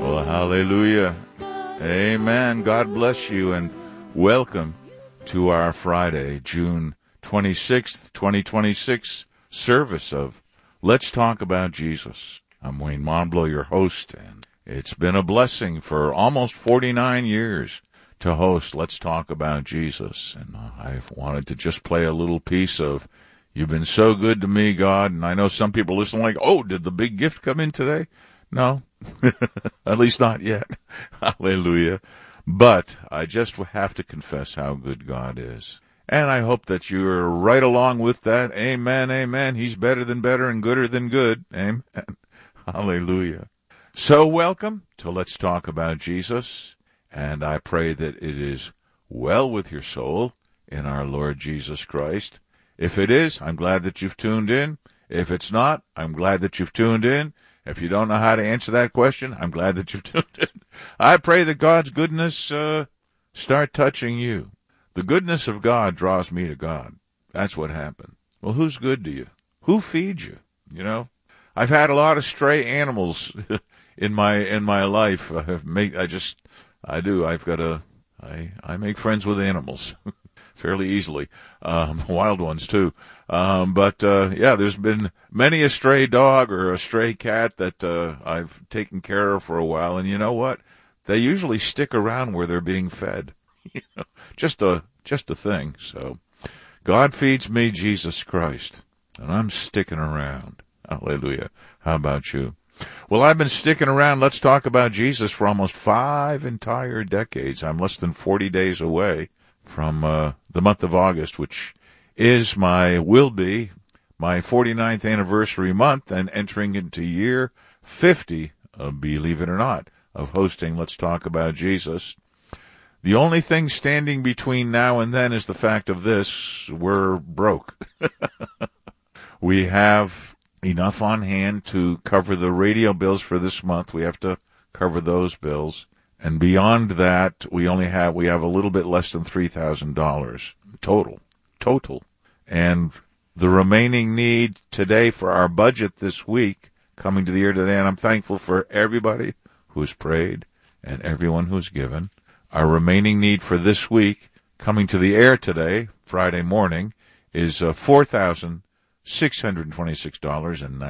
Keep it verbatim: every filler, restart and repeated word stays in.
Well, hallelujah. Amen. God bless you and welcome to our Friday, June twenty-sixth, twenty twenty-six service of Let's Talk About Jesus. I'm Wayne Monblow, your host, and it's been a blessing for almost forty-nine years to host Let's Talk About Jesus. And I've wanted to just play a little piece of You've Been So Good to Me, God. And I know some people listen like, oh, did the big gift come in today? No, at least not yet. Hallelujah. But I just have to confess how good God is. And I hope that you're right along with that. Amen, amen. He's better than better and gooder than good. Amen. Hallelujah. So welcome to Let's Talk About Jesus. And I pray that it is well with your soul in our Lord Jesus Christ. If it is, I'm glad that you've tuned in. If it's not, I'm glad that you've tuned in. If you don't know how to answer that question, I'm glad that you've tuned in. I pray that God's goodness uh, start touching you. The goodness of God draws me to God. That's what happened. Well, who's good to you? Who feeds you? You know, I've had a lot of stray animals in my in my life. I have make I just I do. I've got a I I make friends with animals fairly easily, um, wild ones too. Um, but, uh, yeah, there's been many a stray dog or a stray cat that, uh, I've taken care of for a while. And you know what? They usually stick around where they're being fed. You know, just a, just a thing. So God feeds me Jesus Christ and I'm sticking around. Hallelujah. How about you? Well, I've been sticking around. Let's talk about Jesus for almost five entire decades. I'm less than forty days away from, uh, the month of August, which is my, will be, my forty-ninth anniversary month and entering into year fifty, uh, believe it or not, of hosting Let's Talk About Jesus. The only thing standing between now and then is the fact of this, we're broke. We have enough on hand to cover the radio bills for this month. We have to cover those bills. And beyond that, we only have, we have a little bit less than three thousand dollars total, total. And the remaining need today for our budget this week, coming to the year today, and I'm thankful for everybody who's prayed and everyone who's given. Our remaining need for this week, coming to the air today, Friday morning, is uh, four thousand six hundred twenty-six dollars and ninety cents.